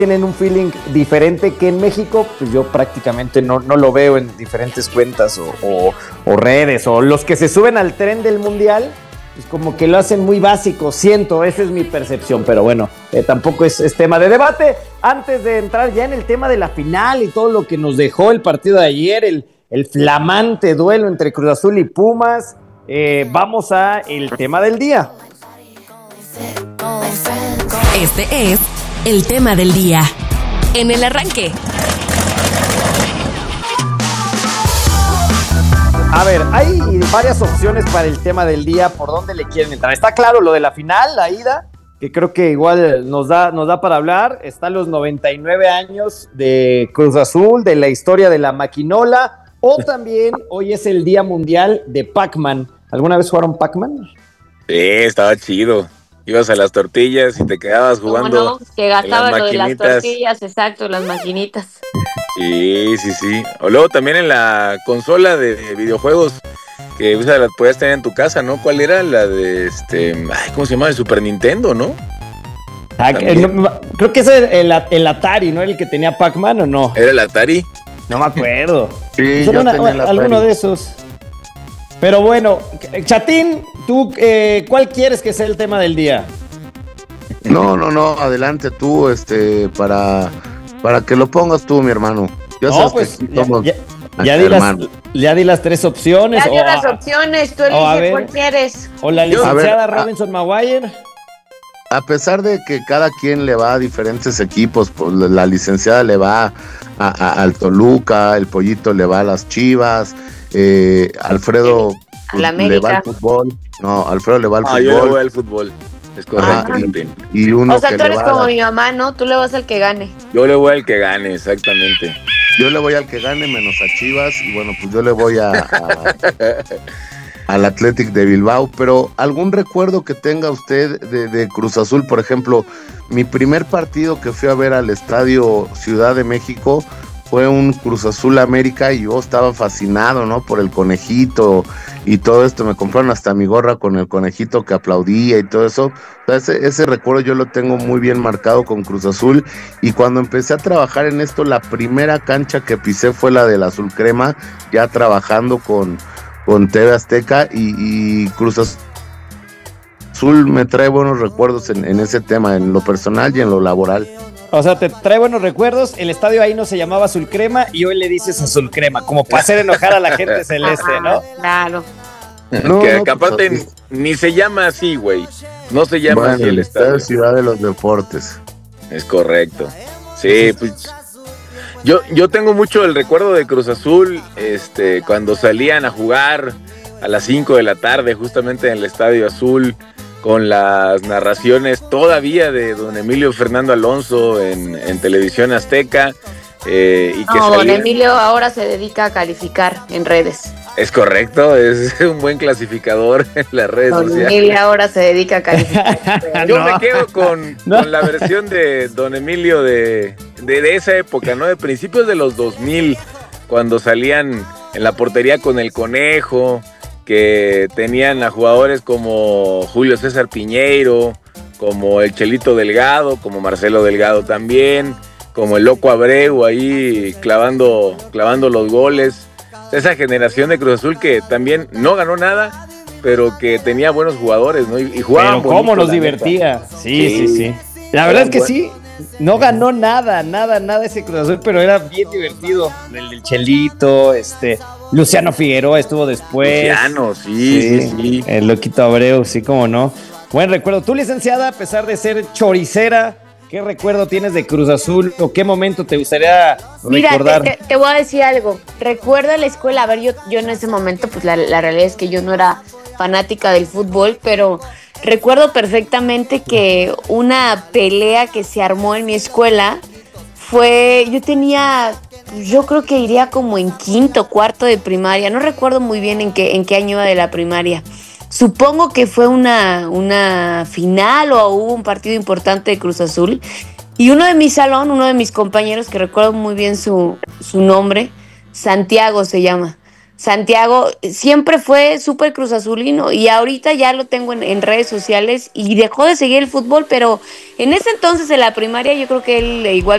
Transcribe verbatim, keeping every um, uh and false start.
tienen un feeling diferente que en México, pues yo prácticamente no, no lo veo en diferentes cuentas o, o, o redes, o los que se suben al tren del Mundial, pues como que lo hacen muy básico, siento, esa es mi percepción, pero bueno, eh, tampoco es, es tema de debate. Antes de entrar ya en el tema de la final y todo lo que nos dejó el partido de ayer, el, el flamante duelo entre Cruz Azul y Pumas, eh, vamos a el tema del día. Este es el tema del día, en el arranque. A ver, hay varias opciones para el tema del día, por dónde le quieren entrar. Está claro lo de la final, la ida, que creo que igual nos da, nos da para hablar. Están los noventa y nueve años de Cruz Azul, de la historia de la maquinola, o también hoy es el Día Mundial de Pac-Man. ¿Alguna vez jugaron Pac-Man? Sí, estaba chido. Ibas a las tortillas y te quedabas jugando. ¿Cómo no? Que gastabas lo de las tortillas, exacto, las maquinitas. Sí, sí, sí. O luego también en la consola de videojuegos que o sea, las podías tener en tu casa, ¿no? ¿Cuál era? La de este. Ay, ¿cómo se llama? El Super Nintendo, ¿no? Ah, no, creo que es el, el, el Atari, ¿no? El que tenía Pac-Man, ¿o no? ¿Era el Atari? No me acuerdo. Sí, yo una, tenía el Atari. Alguno de esos. Pero bueno, Chatín, ¿tú eh, cuál quieres que sea el tema del día? No, no, no, adelante tú, este, para, para que lo pongas tú, mi hermano. Ya no, sabes pues, que aquí somos ya, ya, ya, di las, ya di las tres opciones. Ya di o, las opciones, tú elige cuál quieres. O la licenciada ver, Robinson a, Maguire. A pesar de que cada quien le va a diferentes equipos, pues la licenciada le va a, a, al Toluca, el Pollito le va a las Chivas, eh, Alfredo pues, le va al fútbol. No, Alfredo le va al ah, fútbol. Yo le voy al fútbol. Es correcto. Ah, y uno o sea, que tú eres le va como a... mi mamá, ¿no? Tú le vas al que gane. Yo le voy al que gane, exactamente. Yo le voy al que gane menos a Chivas y bueno, pues yo le voy a, a al Athletic de Bilbao, pero algún recuerdo que tenga usted de, de Cruz Azul, por ejemplo, mi primer partido que fui a ver al Estadio Ciudad de México fue un Cruz Azul América y yo estaba fascinado, ¿no? Por el conejito y todo esto, me compraron hasta mi gorra con el conejito que aplaudía y todo eso. O sea, ese, ese recuerdo yo lo tengo muy bien marcado con Cruz Azul, y cuando empecé a trabajar en esto, la primera cancha que pisé fue la del Azul Crema, ya trabajando con, con T V Azteca, y, y Cruz Azul me trae buenos recuerdos en, en ese tema, en lo personal y en lo laboral. O sea, te trae buenos recuerdos. El estadio ahí no se llamaba Azul Crema y hoy le dices Azul Crema, como para hacer enojar a la gente celeste, ¿no? Claro. No, que, no, que aparte pues, ni, ni se llama así, güey. No se llama bueno, así el estadio. Ciudad de los Deportes. Es correcto. Sí, pues yo, yo tengo mucho el recuerdo de Cruz Azul, este, cuando salían a jugar a las cinco de la tarde, justamente en el Estadio Azul, con las narraciones todavía de don Emilio Fernando Alonso en, en Televisión Azteca. Eh, y que no, salían... don Emilio ahora se dedica a calificar en redes. Es correcto, es un buen clasificador en las redes Don sociales. Emilio ahora se dedica a calificar. Yo No. me quedo con, No. con la versión de don Emilio de, de, de esa época, ¿no? De principios de los dos mil, cuando salían en la portería con el Conejo, que tenían a jugadores como Julio César Piñeiro, como el Chelito Delgado, como Marcelo Delgado también, como el Loco Abreu ahí clavando, clavando los goles. Esa generación de Cruz Azul que también no ganó nada, pero que tenía buenos jugadores, ¿no? Y, y jugaban Pero cómo bonito, nos la divertía. neta. Sí, sí, sí, sí. La verdad es que sí, no ganó nada, nada, nada ese Cruz Azul, pero era bien divertido. El del Chelito, este, Luciano Figueroa estuvo después. Luciano, sí, sí, sí, sí. El Loquito Abreu, sí, cómo no. Buen recuerdo. Tú, licenciada, a pesar de ser choricera, ¿qué recuerdo tienes de Cruz Azul o qué momento te gustaría Mira, recordar? te, te, te voy a decir algo. Recuerda la escuela. A ver, yo, yo en ese momento, pues la, la realidad es que yo no era fanática del fútbol, pero recuerdo perfectamente que una pelea que se armó en mi escuela fue, yo tenía, yo creo que iría como en quinto, cuarto de primaria. No recuerdo muy bien en qué, en qué año iba de la primaria. Supongo que fue una, una final o hubo un partido importante de Cruz Azul. Y uno de mi salón, uno de mis compañeros, que recuerdo muy bien su, su nombre, Santiago se llama. Santiago siempre fue súper Cruz Azulino y ahorita ya lo tengo en, en redes sociales y dejó de seguir el fútbol, pero en ese entonces en la primaria yo creo que él igual